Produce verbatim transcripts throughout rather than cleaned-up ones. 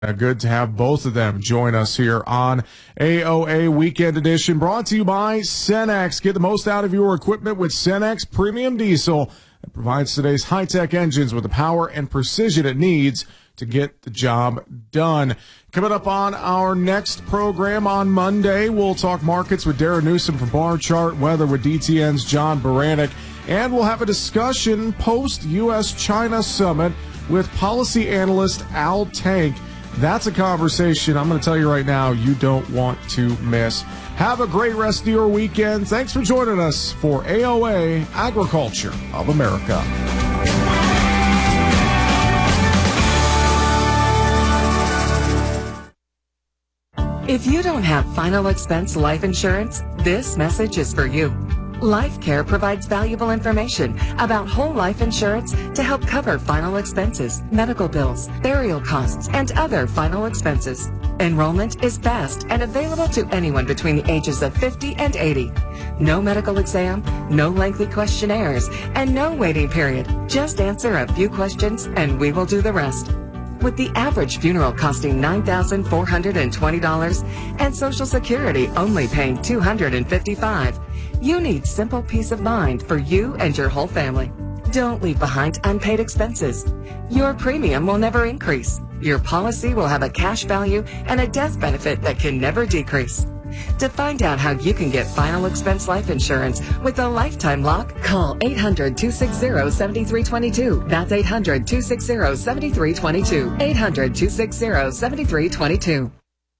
Uh, good to have both of them join us here on A O A Weekend Edition, brought to you by Cenex. Get the most out of your equipment with Cenex Premium Diesel that provides today's high-tech engines with the power and precision it needs to get the job done. Coming up on our next program on Monday, we'll talk markets with Darren Newsom from Bar Chart, weather with D T N's John Baranek, and we'll have a discussion post-U S China Summit with policy analyst Al Tank. That's a conversation I'm going to tell you right now you don't want to miss. Have a great rest of your weekend. Thanks for joining us for A O A Agriculture of America. If you don't have final expense life insurance, this message is for you. LifeCare provides valuable information about whole life insurance to help cover final expenses, medical bills, burial costs, and other final expenses. Enrollment is fast and available to anyone between the ages of fifty and eighty. No medical exam, no lengthy questionnaires, and no waiting period. Just answer a few questions and we will do the rest. With the average funeral costing nine thousand four hundred twenty dollars and Social Security only paying two hundred fifty-five dollars, you need simple peace of mind for you and your whole family. Don't leave behind unpaid expenses. Your premium will never increase. Your policy will have a cash value and a death benefit that can never decrease. To find out how you can get final expense life insurance with a lifetime lock, call eight hundred, two six zero, seven three two two. That's eight hundred, two six zero, seven three two two. eight hundred, two six zero, seven three two two.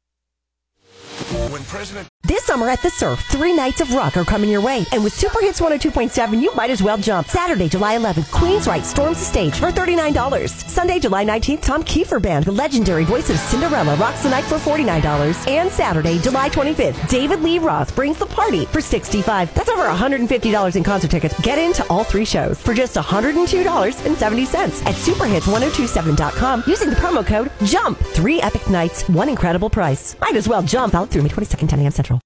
When President This summer at the Surf, three nights of rock are coming your way. And with Super Hits one oh two point seven, you might as well jump. Saturday, July eleventh, Queensryche storms the stage for thirty-nine dollars. Sunday, July nineteenth, Tom Kiefer Band, the legendary voice of Cinderella, rocks the night for forty-nine dollars. And Saturday, July twenty-fifth, David Lee Roth brings the party for sixty-five dollars. That's over one hundred fifty dollars in concert tickets. Get into all three shows for just one hundred two dollars and seventy cents at super hits ten twenty-seven dot com using the promo code JUMP. Three epic nights, one incredible price. Might as well jump out through May twenty-second, ten a.m. Central.